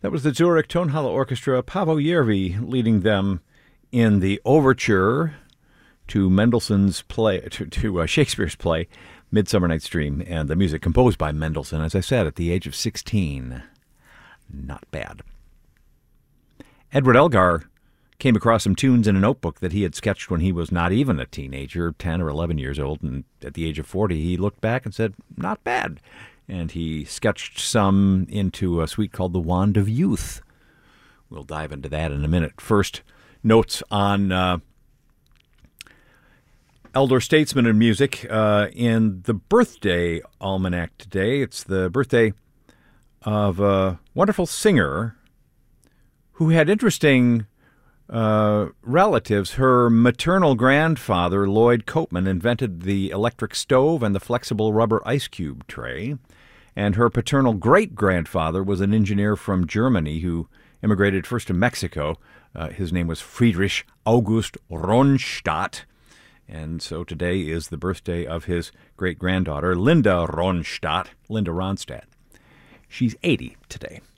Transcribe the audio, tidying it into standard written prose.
That was the Zurich Tonhalle Orchestra, Paavo Järvi leading them in the overture to Mendelssohn's play, to Shakespeare's play, Midsummer Night's Dream, and the music composed by Mendelssohn, as I said, at the age of 16. Not bad. Edward Elgar came across some tunes in a notebook that he had sketched when he was not even a teenager, 10 or 11 years old, and at the age of 40, he looked back and said, not bad. And he sketched some into a suite called The Wand of Youth. We'll dive into that in a minute. First, notes on elder statesmen in music. In the birthday almanac today, it's the birthday of a wonderful singer who had interesting relatives. Her maternal grandfather, Lloyd Copeman, invented the electric stove and the flexible rubber ice cube tray. And her paternal great-grandfather was an engineer from Germany who immigrated first to Mexico. His name was Friedrich August Ronstadt. And so today is the birthday of his great-granddaughter, Linda Ronstadt. She's 80 today.